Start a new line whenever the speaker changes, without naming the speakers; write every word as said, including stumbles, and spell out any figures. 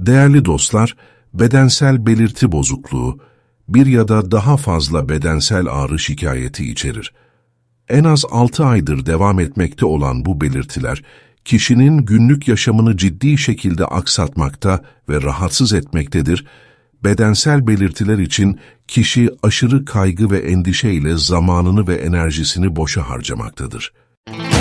Değerli dostlar, bedensel belirti bozukluğu, bir ya da daha fazla bedensel ağrı şikayeti içerir. En az altı aydır devam etmekte olan bu belirtiler, kişinin günlük yaşamını ciddi şekilde aksatmakta ve rahatsız etmektedir. Bedensel belirtiler için kişi aşırı kaygı ve endişeyle zamanını ve enerjisini boşa harcamaktadır.